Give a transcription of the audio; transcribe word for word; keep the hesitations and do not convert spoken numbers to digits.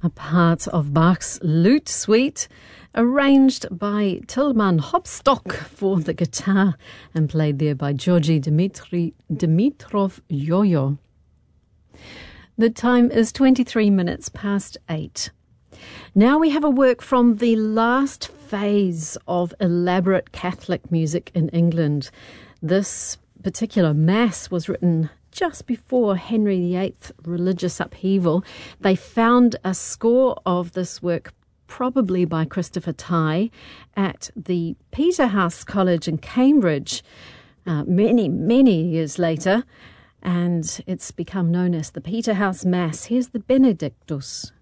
a part of Bach's Lute Suite, arranged by Tilman Hopstock for the guitar and played there by Georgi Dmitri, Dimitrov Yo-Yo. The time is twenty-three minutes past eight. Now we have a work from the last phase of elaborate Catholic music in England. This particular mass was written just before Henry the Eighth's religious upheaval. They found a score of this work, probably by Christopher Tye, at the Peterhouse College in Cambridge uh, many, many years later, and it's become known as the Peterhouse Mass. Here's the Benedictus.